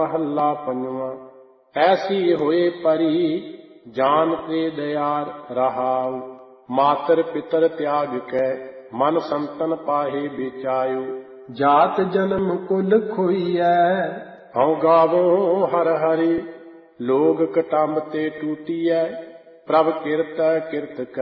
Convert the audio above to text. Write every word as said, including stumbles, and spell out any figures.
ਮਹੱਲਾ ਪੰਜਵਾਂ। ਐਸੀ ਹੋਏ ਪਰੀ ਜਾਨ ਤੇ ਦਿਆਰ ਰਹਾਉ। ਮਾਤਰ ਪਿਤਰ ਤਿਆਗ ਕੈ ਮਨ ਸੰਤਨ ਪਾਹੇ ਵਿਚਾਇਓ। ਜਾਤ ਜਨਮ ਕੁਲ ਖੋਈਐ ਹਉ ਗਾਵੋ ਹਰ ਹਰੀ। ਲੋਗ ਕਟੰਬ ਤੇ ਟੂਟੀਐ ਪ੍ਰਭ ਕਿਰਤੈ ਕਿਰਤ